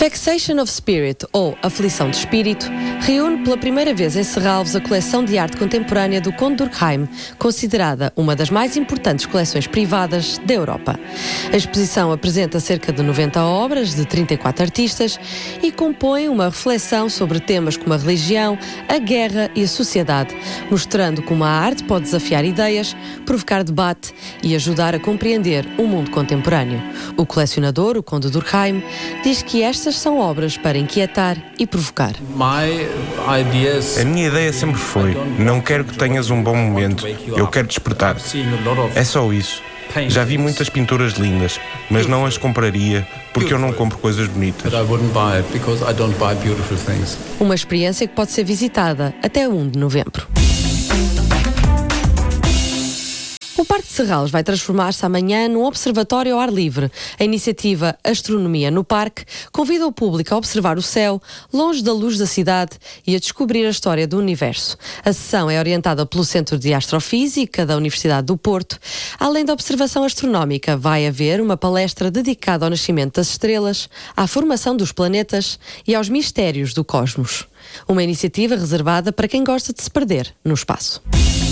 Vexation of Spirit, ou Aflição de Espírito, reúne pela primeira vez em Serralves a coleção de arte contemporânea do Conde Durkheim, considerada uma das mais importantes coleções privadas da Europa. A exposição apresenta cerca de 90 obras de 34 artistas e compõe uma reflexão sobre temas como a religião, a guerra e a sociedade, mostrando como a arte pode desafiar ideias, provocar debate e ajudar a compreender o mundo contemporâneo. O colecionador, o Conde Durkheim, diz que estas são obras para inquietar e provocar. A minha ideia sempre foi: não quero que tenhas um bom momento, eu quero despertar. É só isso. Já vi muitas pinturas lindas, mas não as compraria porque eu não compro coisas bonitas. Uma experiência que pode ser visitada até 1 de novembro. O Parque de Serralves vai transformar-se amanhã num observatório ao ar livre. A iniciativa Astronomia no Parque convida o público a observar o céu, longe da luz da cidade, e a descobrir a história do universo. A sessão é orientada pelo Centro de Astrofísica da Universidade do Porto. Além da observação astronómica, vai haver uma palestra dedicada ao nascimento das estrelas, à formação dos planetas e aos mistérios do cosmos. Uma iniciativa reservada para quem gosta de se perder no espaço.